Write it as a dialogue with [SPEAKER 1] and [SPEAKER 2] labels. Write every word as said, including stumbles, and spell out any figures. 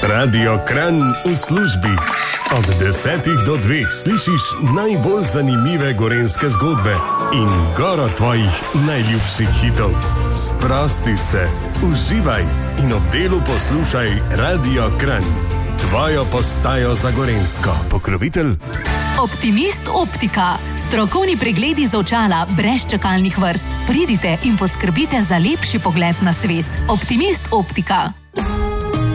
[SPEAKER 1] Radio Kranj v službi. Od desetih do dveh slišiš najbolj zanimive gorenjske zgodbe in goro tvojih najljubših hitov. Sprosti se, uživaj in ob delu poslušaj Radio Kranj. Tvojo postajo za gorenjsko. Pokrovitelj
[SPEAKER 2] Optimist Optika. Strokovni pregledi za očala brez čakalnih vrst. Pridite in poskrbite za lepši pogled na svet. Optimist Optika.